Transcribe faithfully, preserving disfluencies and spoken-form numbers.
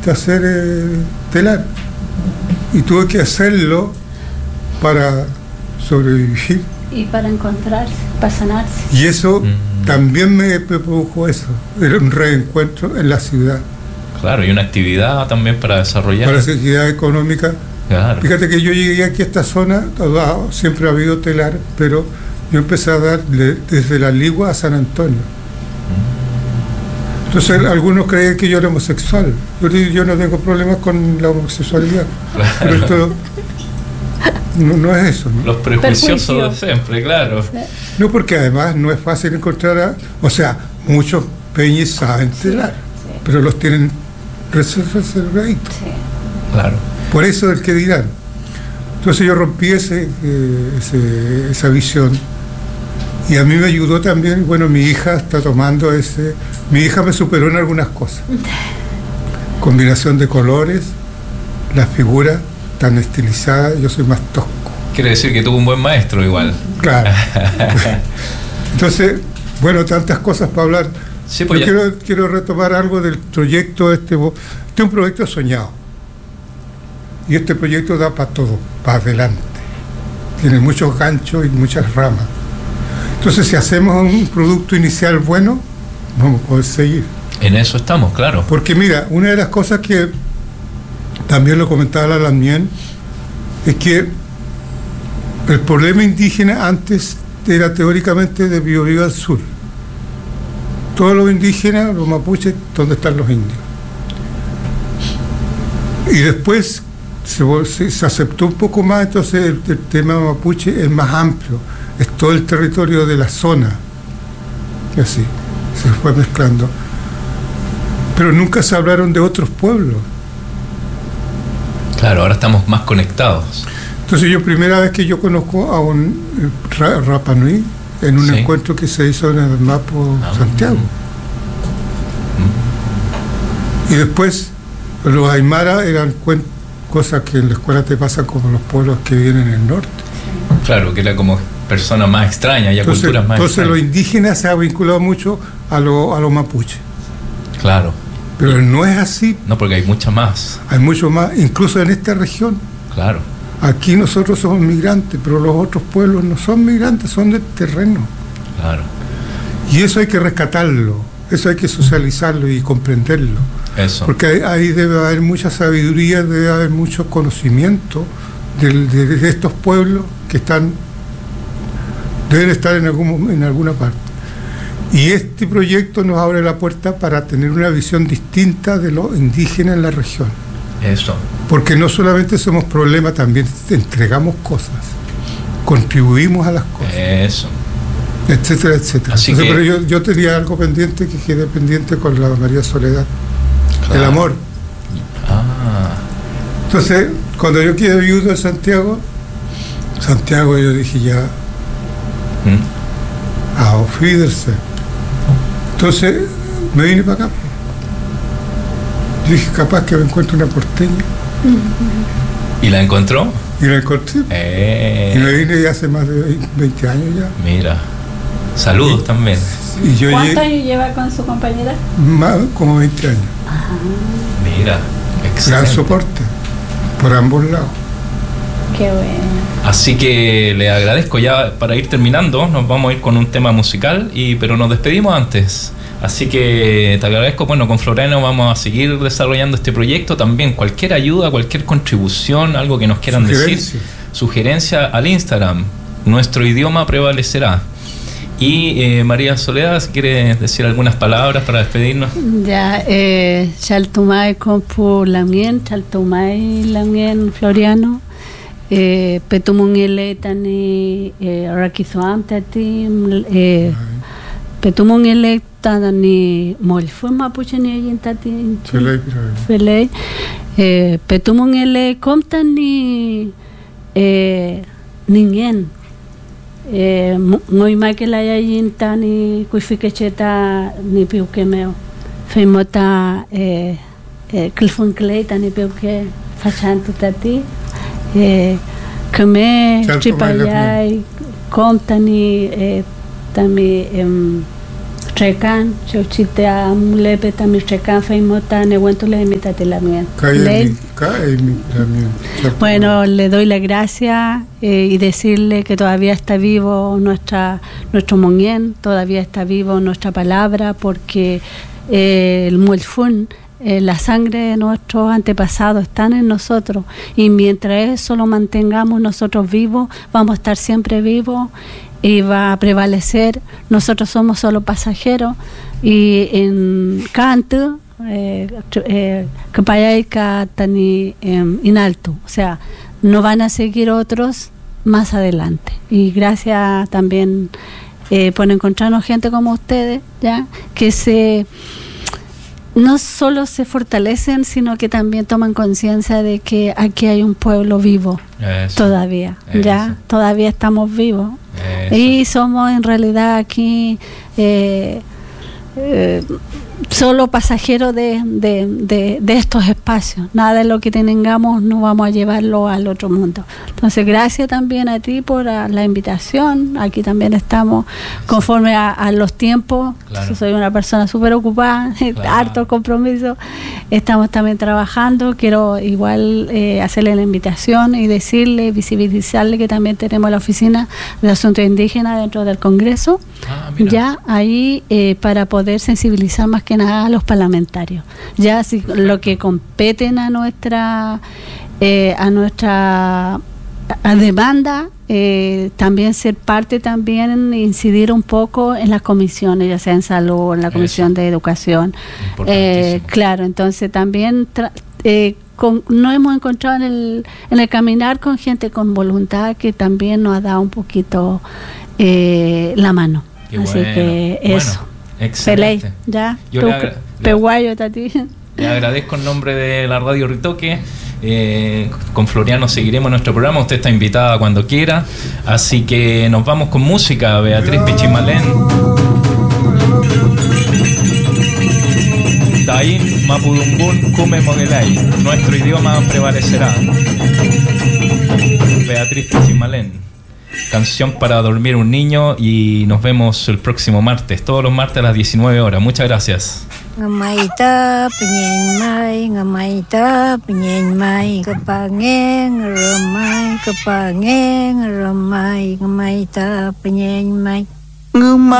de hacer eh, telar. Y tuve que hacerlo para sobrevivir. Y para encontrarse, para sanarse. Y eso mm. también me, me produjo eso. Era un reencuentro en la ciudad. Claro, y una actividad también para desarrollar. Para la actividad económica. Claro. Fíjate que yo llegué aquí a esta zona, siempre ha habido telar, pero yo empecé a dar desde La Ligua a San Antonio. Entonces algunos creían que yo era homosexual. Yo, yo no tengo problemas con la homosexualidad. Claro. Pero esto no, no es eso, ¿no? Los prejuiciosos de siempre, claro. No, porque además no es fácil encontrar a, o sea, muchos peñis saben telar, sí, sí, pero los tienen reservaditos. Sí. Claro. Por eso el que dirán. Entonces yo rompí ese, eh, ese, esa visión. Y a mí me ayudó también, bueno, mi hija está tomando ese... Mi hija me superó en algunas cosas. Combinación de colores, las figuras tan estilizadas, yo soy más tosco. Quiere decir que tuvo un buen maestro igual. Claro. Entonces, bueno, tantas cosas para hablar. Sí, pues yo quiero, quiero retomar algo del proyecto este. Este es un proyecto soñado. Y este proyecto da para todo, para adelante. Tiene muchos ganchos y muchas ramas. Entonces, si hacemos un producto inicial bueno, vamos a poder seguir. En eso estamos, claro. Porque mira, una de las cosas que también lo comentaba la Lamien, es que el problema indígena antes era teóricamente de Biobío al sur. Todos los indígenas, los mapuches, ¿dónde están los indios? Y después se, se, se aceptó un poco más, entonces el, el tema mapuche es más amplio. Es todo el territorio de la zona, y así, se fue mezclando. Pero nunca se hablaron de otros pueblos. Claro, ahora estamos más conectados. Entonces yo, primera vez que yo conozco a un eh, Rapa Nui, en un sí. encuentro que se hizo en el Mapo ah, Santiago. Mm. Y después, los Aymara eran cuen- cosas que en la escuela te pasan como los pueblos que vienen en el norte. Claro, que era como personas más extrañas y a entonces, culturas más entonces extrañas. Los indígenas se han vinculado mucho a los a lo mapuche. Claro. Pero no es así. No, porque hay mucha más. Hay mucho más, incluso en esta región. Claro. Aquí nosotros somos migrantes, pero los otros pueblos no son migrantes, son de terreno. Claro. Y eso hay que rescatarlo, eso hay que socializarlo y comprenderlo. Eso. Porque ahí, ahí debe haber mucha sabiduría, debe haber mucho conocimiento de, de, de estos pueblos que están, deben estar en, algún, en alguna parte. Y este proyecto nos abre la puerta para tener una visión distinta de los indígenas en la región. Eso. Porque no solamente somos problema, también entregamos cosas, contribuimos a las cosas. Eso. Etcétera, etcétera. Así Entonces, que... Pero yo, yo tenía algo pendiente que quedé pendiente con la María Soledad. Claro. El amor. Ah. Entonces, cuando yo quedé viudo en Santiago, Santiago yo dije ya, ¿Mm? a ofíderse. Entonces me vine para acá. Dije, capaz que me encuentro una porteña. ¿Y la encontró? Y la encontré. Eh. Y me vine ya hace más de veinte años ya. Mira. Saludos y, también. Y yo ¿Cuántos llegué, años lleva con su compañera? Más, como veinte años. Ajá. Mira, excelente. Gran soporte, por ambos lados. Qué bueno. Así que le agradezco. Ya para ir terminando, nos vamos a ir con un tema musical, y pero nos despedimos antes. Así que te agradezco. Bueno, con Floreno vamos a seguir desarrollando este proyecto. También cualquier ayuda, cualquier contribución, algo que nos quieran decir, sugerencia al Instagram. Nuestro idioma prevalecerá. Y eh, María Soledad, si quieres decir algunas palabras para despedirnos. Ya, eh, Chaltumay Compu Lamien, Chaltumay Lamien Floriano, eh, Petumungele Tani Rakizuam Tati, eh, Petumungele Tani Molfu Mapuche ni Tati Felei, eh, Petumungele Comtani Ningen. Ngoy makela yayin tani kuifikecheta ni piukemeo femota eh klfun kleita ni piuke fachantu tati eh keme chipayai kom tani eh tami em Recan, Chauchita, Mulepeta, mi Recan, Feimota, Nehuentule, Imitate la miel. Bueno, le doy la gracia eh, y decirle que todavía está vivo nuestra, nuestro Monien, todavía está vivo nuestra palabra, porque eh, el Muelfun, eh, la sangre de nuestros antepasados están en nosotros, y mientras eso lo mantengamos nosotros vivos, vamos a estar siempre vivos y va a prevalecer. Nosotros somos solo pasajeros, y en canto que para tani inalto, o sea, no van a seguir otros más adelante. Y gracias también eh, por encontrarnos gente como ustedes, ya que se no solo se fortalecen, sino que también toman conciencia de que aquí hay un pueblo vivo. Eso, todavía, eso. ya, todavía estamos vivos. Eso. Y somos en realidad aquí eh, eh, solo pasajeros de, de, de, de estos espacios. Nada de lo que tengamos no vamos a llevarlo al otro mundo. Entonces, gracias también a ti por a, la invitación. Aquí también estamos conforme a, a los tiempos. Claro. Soy una persona súper ocupada, claro. harto compromiso. Estamos también trabajando. Quiero igual eh, hacerle la invitación y decirle, visibilizarle que también tenemos la oficina de asuntos indígenas dentro del Congreso. Ah, ya ahí eh, para poder sensibilizar más que nada a los parlamentarios, ya si lo que competen a nuestra eh, a nuestra a demanda, eh, también ser parte, también incidir un poco en las comisiones, ya sea en salud, en la comisión Eso. de educación, eh, claro, entonces también tra- eh, con, nos hemos encontrado en el, en el caminar con gente con voluntad que también nos ha dado un poquito eh, la mano. Qué así bueno. que eso bueno. Excelente. Pelé, ya, Yo tú, le, agra- peguayo, tati. Le agradezco en nombre de la Radio Ritoque. Eh, con Floriano seguiremos nuestro programa. Usted está invitada cuando quiera. Así que nos vamos con música. Beatriz Pichimalén. Taín Mapudungun Kume Mogelay. Nuestro idioma prevalecerá. Beatriz Pichimalén. Canción para dormir un niño, y nos vemos el próximo martes, todos los martes a las diecinueve horas. Muchas gracias. Ngamaita penyen mai, ngamaita penyen mai, kepangeng ramai, kepangeng ramai, ngamaita penyen mai.